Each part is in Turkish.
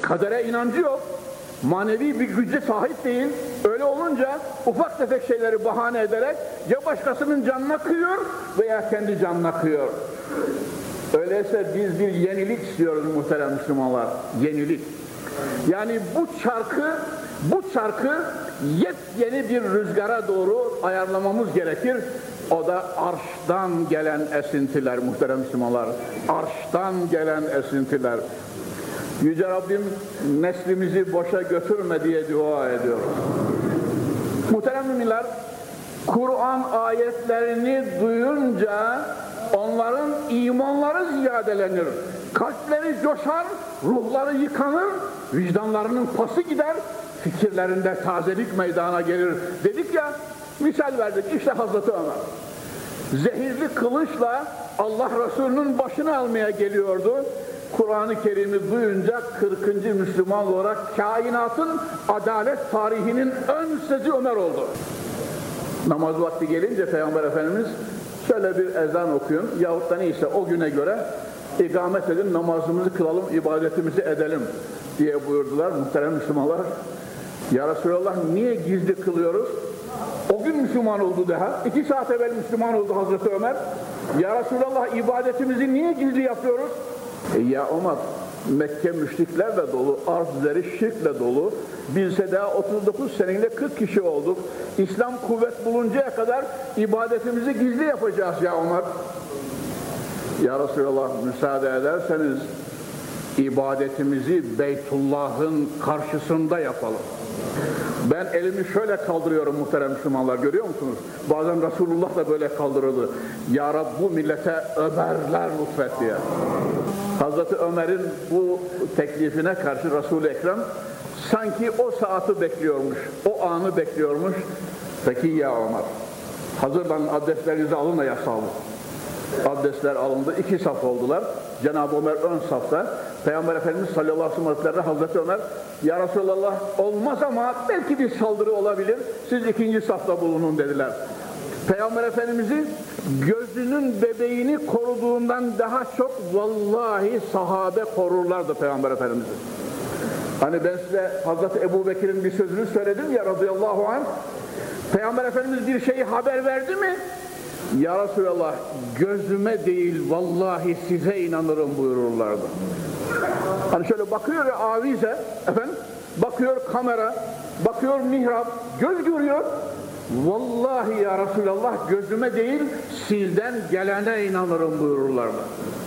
Kadere inancı yok. Manevi bir güce sahip değil. Öyle olunca ufak tefek şeyleri bahane ederek ya başkasının canına kıyıyor veya kendi canına kıyıyor. Öyleyse biz bir yenilik istiyoruz muhterem Müslümanlar. Yenilik. Yani bu çarkı yepyeni bir rüzgara doğru ayarlamamız gerekir. O da arştan gelen esintiler muhterem Müslümanlar. Arştan gelen esintiler. Yüce Rabbim neslimizi boşa götürme diye dua ediyoruz. Muhterem müminler, Kur'an ayetlerini duyunca onların imanları ziyadelenir. Kalpleri coşar, ruhları yıkanır, vicdanlarının pası gider, fikirlerinde tazelik meydana gelir. Dedik ya, misal verdik, işte Hazreti Ömer. Zehirli kılıçla Allah Resulü'nün başını almaya geliyordu. Kur'an-ı Kerim'i duyunca 40. Müslüman olarak kainatın adalet tarihinin ön sözü Ömer oldu. Namaz vakti gelince Peygamber Efendimiz şöyle bir ezan okuyun yahut da neyse o güne göre ikamet edin, namazımızı kılalım, ibadetimizi edelim diye buyurdular muhterem Müslümanlar. Ya Resulallah niye gizli kılıyoruz? O gün Müslüman oldu daha. 2 saat evvel Müslüman oldu Hazreti Ömer. Ya Resulallah ibadetimizi niye gizli yapıyoruz? Ya Ömer, Mekke müşriklerle dolu, arz üzeri şirkle dolu. Bizse daha 39 seneyle 40 kişi olduk. İslam kuvvet buluncaya kadar ibadetimizi gizli yapacağız ya Ömer. Ya Resulallah müsaade ederseniz ibadetimizi Beytullah'ın karşısında yapalım. Ben elimi şöyle kaldırıyorum muhterem Müslümanlar, görüyor musunuz? Bazen Resulullah da böyle kaldırırdı. Ya Rab bu millete Ömerler lütfet diye. Hazreti Ömer'in bu teklifine karşı Resul-i Ekrem sanki o saati bekliyormuş, o anı bekliyormuş. Peki ya Ömer, hazırlanın, abdestlerinizi alın da yasalım. Abdestler alındı, 2 saf oldular. Cenab-ı Ömer ön safta. Peygamber Efendimiz sallallahu aleyhi ve sellem Hazreti Ömer, ya Resulallah olmaz ama belki bir saldırı olabilir, siz 2. safta bulunun dediler. Peygamber Efendimiz'i gözünün bebeğini koruduğundan daha çok vallahi sahabe korurlardı Peygamber Efendimiz'i. Hani ben size Hazreti Ebu Bekir'in bir sözünü söyledim ya radıyallahu anh, Peygamber Efendimiz bir şeyi haber verdi mi? Ya Resulallah gözüme değil vallahi size inanırım buyururlardı. Hani şöyle bakıyor ya avize, efendim, bakıyor kamera, bakıyor mihrap, göz görüyor. Vallahi ya Resulallah gözüme değil sizden gelene inanırım buyururlardı.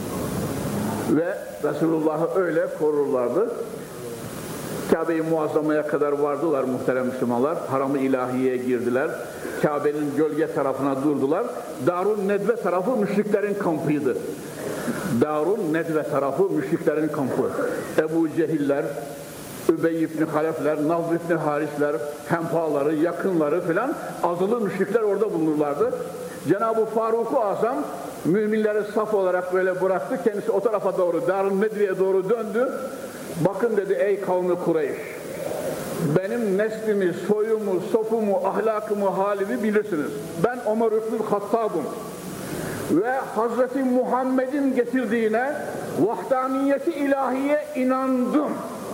Ve Resulullah'ı öyle korurlardı. Kabe-i Muazzama'ya kadar vardılar muhterem Müslümanlar. Haram-ı İlahiye'ye girdiler. Kabe'nin gölge tarafına durdular. Darun Nedve tarafı müşriklerin kampıydı. Darun Nedve tarafı müşriklerin kampı. Ebu Cehiller, Übey ibn Halefler, Nazr ibn Harisler, hempaları, yakınları filan azılı müşrikler orada bulunurlardı. Cenab-ı Faruk-u Azam müminleri saf olarak böyle bıraktı. Kendisi o tarafa doğru, Darun Nedve'ye doğru döndü. Bakın dedi ey kavmi Kureyş, benim neslimi, soyumu, sofumu, ahlakımı, halimi bilirsiniz. Ben Ömer İbnül Hattab'ım ve Hazreti Muhammed'in getirdiğine vahdaniyeti ilahiye inandım.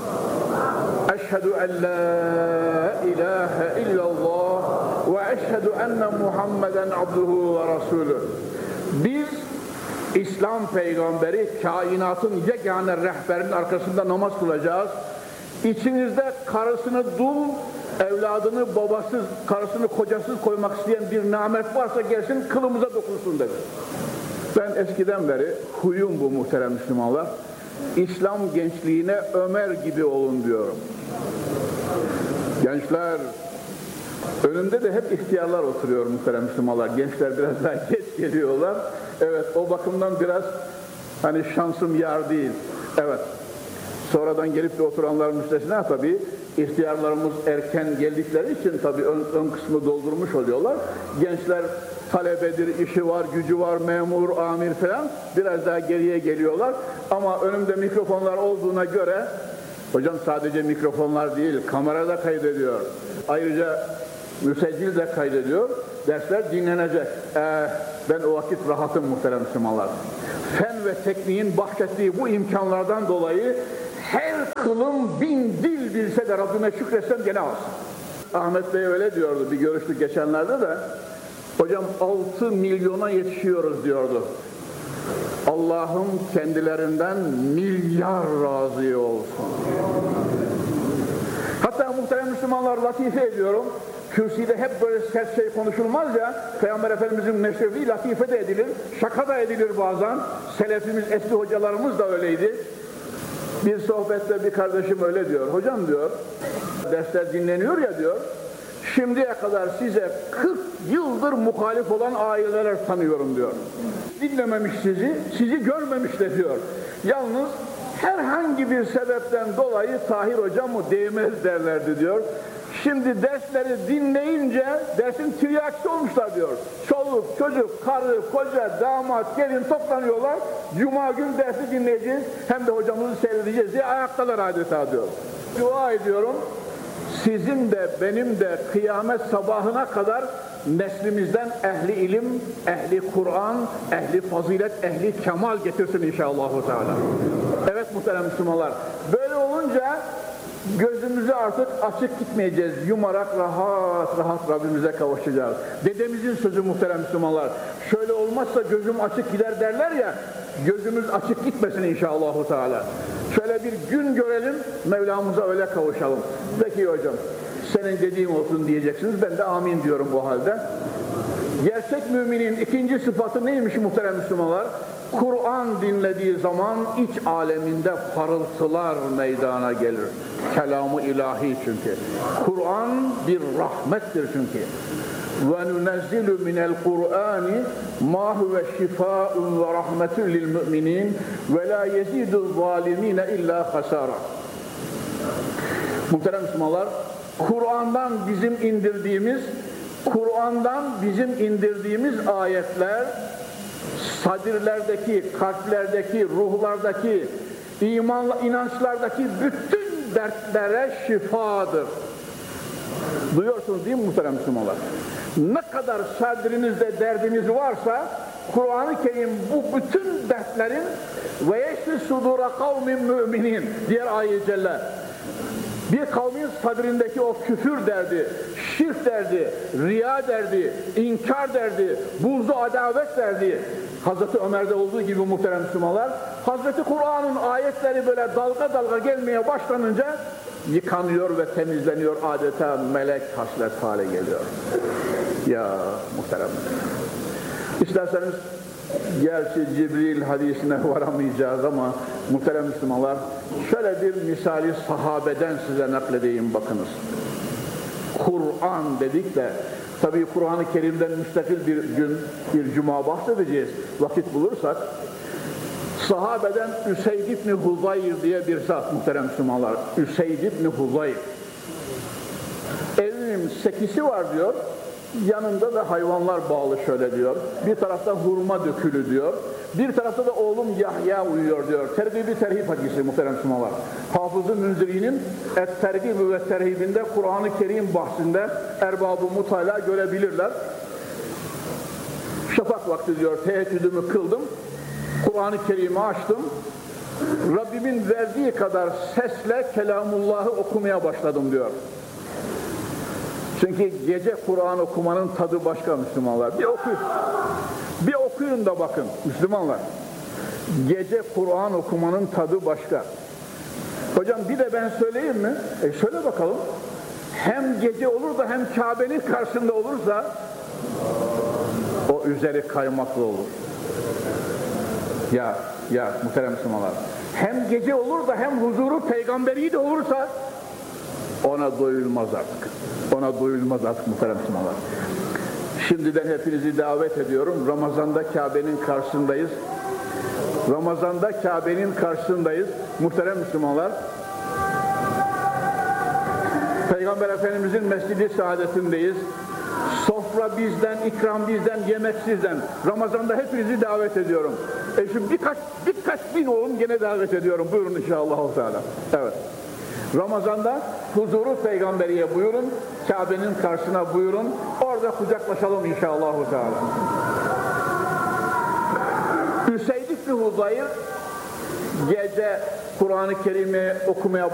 Eşhedü en la ilahe illallah ve eşhedü enne Muhammeden abduhu ve rasulü. Biz İslam peygamberi kainatın yegane rehberinin arkasında namaz kılacağız. İçinizde karısını dul, evladını babasız, karısını kocasız koymak isteyen bir namert varsa gelsin kılımıza dokunsun dedi. Ben eskiden beri huyum bu muhterem Müslümanlar. İslam gençliğine Ömer gibi olun diyorum. Gençler, önümde de hep ihtiyarlar oturuyor muhterem Müslümanlar. Gençler biraz daha geç geliyorlar. Evet, o bakımdan biraz hani şansım yar değil. Evet, sonradan gelip de oturanlar müstesna tabii. İhtiyarlarımız erken geldikleri için tabii ön kısmı doldurmuş oluyorlar. Gençler talebedir, işi var, gücü var, memur, amir falan biraz daha geriye geliyorlar. Ama önümde mikrofonlar olduğuna göre, hocam sadece mikrofonlar değil, kamerada kaydediyor. Ayrıca müseccil de kaydediyor. Dersler dinlenecek. Ben o vakit rahatım muhterem Müslümanlar. Fen ve tekniğin bahşettiği bu imkanlardan dolayı her kılım 1000 dil bilse de Rabbime şükretsem gene az. Ahmet Bey öyle diyordu, bir görüştük geçenlerde de. Hocam 6 milyona yetişiyoruz diyordu. Allah'ım kendilerinden milyar razı olsun. Hatta muhterem Müslümanlar, latife ediyorum. Kürsüde hep böyle sert şey konuşulmaz ya, Peygamber Efendimizin meşrefi latife de edilir, şaka da edilir bazen. Selefimiz, eski hocalarımız da öyleydi. Bir sohbette bir kardeşim öyle diyor, hocam diyor, dersler dinleniyor ya diyor, şimdiye kadar size 40 yıldır muhalif olan aileler tanıyorum diyor. Dinlememiş sizi görmemiş de diyor. Yalnız herhangi bir sebepten dolayı Tahir hocam mı değmez derlerdi diyor. Şimdi dersleri dinleyince dersin tiryakisi olmuşlar diyor. Çoluk, çocuk, karı, koca, damat, gelin toplanıyorlar. Cuma gün dersi dinleyeceğiz. Hem de hocamızı seyredeceğiz diye ayaktalar adeta diyor. Dua ediyorum. Sizin de benim de kıyamet sabahına kadar neslimizden ehli ilim, ehli Kur'an, ehli fazilet, ehli kemal getirsin inşallahü teala. Evet muhterem Müslümanlar. Böyle olunca gözümüzü artık açık gitmeyeceğiz. Yumarak rahat rahat Rabbimize kavuşacağız. Dedemizin sözü muhterem Müslümanlar. Şöyle olmazsa gözüm açık gider derler ya. Gözümüz açık gitmesin inşallahü teala. Şöyle bir gün görelim, Mevlamıza öyle kavuşalım. Peki hocam, senin dediğin olsun diyeceksiniz. Ben de amin diyorum bu halde. Gerçek müminin ikinci sıfatı neymiş muhterem Müslümanlar? Kur'an dinlediği zaman iç aleminde parıltılar meydana gelir. Kelamı ilahi çünkü. Kur'an bir rahmettir çünkü. وَنُنَزِّلُ مِنَ الْقُرْآنِ مَا هُوَ شِفَاءٌ وَرَحْمَةٌ لِلْمُؤْمِنِينَ وَلَا يَزِيدُ الظَّالِمِينَ اِلَّا خَسَارًا. Muhterem Müslümanlar, Kur'an'dan bizim indirdiğimiz ayetler sadirlerdeki, kalplerdeki, ruhlardaki, inançlardaki bütün dertlere şifadır. Duyuyorsunuz değil mi muhterem Müslümanlar? Ne kadar sadrinizde derdiniz varsa Kur'an-ı Kerim bu bütün dertlerin ve yeşfi sudura kavmin müminin diğer ayet-i celle. Bir kavmin sadrindeki o küfür derdi, şirk derdi, riya derdi, inkar derdi, buğzu adavet derdi. Hazreti Ömer'de olduğu gibi muhterem Müslümanlar, Hazreti Kur'an'ın ayetleri böyle dalga dalga gelmeye başlanınca yıkanıyor ve temizleniyor, adeta melek haslet hale geliyor. Ya muhterem. İsterseniz gerçi Cibril hadisine varamayacağız ama muhterem Müslümanlar, şöyle bir misali sahabeden size nakledeyim bakınız. Kur'an dedik de tabii Kur'an-ı Kerim'den müstakil bir gün, bir cuma bahsedeceğiz vakit bulursak. Sahabeden Üseyd İbni Huzayr diye bir zat muhterem Müslümanlar. Üseyd İbni Huzayr. Evinin 8'i var diyor. Yanında da hayvanlar bağlı şöyle diyor. Bir tarafta hurma dökülü diyor. Bir tarafta da oğlum Yahya uyuyor diyor. Tergib-i terhib hadisi muhterem Müslümanlar. Hafız-ı Münziri'nin Et-Tergib ve Terhib'inde Kur'an-ı Kerim bahsinde erbab-ı mutala görebilirler. Şafak vakti diyor, teheccüdümü kıldım. Kur'an-ı Kerim'i açtım. Rabbimin verdiği kadar sesle Kelamullah'ı okumaya başladım diyor. Çünkü gece Kur'an okumanın tadı başka Müslümanlar. Bir okuyun da bakın Müslümanlar. Gece Kur'an okumanın tadı başka. Hocam bir de ben söyleyeyim mi? Söyle bakalım. Hem gece olur da hem Kabe'nin karşısında olursa o üzeri kaymaklı olur. Ya muhterem Müslümanlar. Hem gece olur da hem huzuru peygamberi de olursa ona doyulmaz artık. Ona doyulmaz artık muhterem Müslümanlar. Şimdiden hepinizi davet ediyorum. Ramazan'da Kabe'nin karşısındayız. Ramazan'da Kabe'nin karşısındayız. Muhterem Müslümanlar. Peygamber Efendimizin Mescid-i Saadet'indeyiz. Sofra bizden, ikram bizden, yemek sizden. Ramazan'da hepinizi davet ediyorum. Şimdi birkaç bin olun gene davet ediyorum. Buyurun inşallah. Evet. Ramazan'da huzuru peygamberiye buyurun, Kabe'nin karşısına buyurun, orada kucaklaşalım inşallah. Üseyd İbni Huzayr gece Kur'an-ı Kerim'i okumaya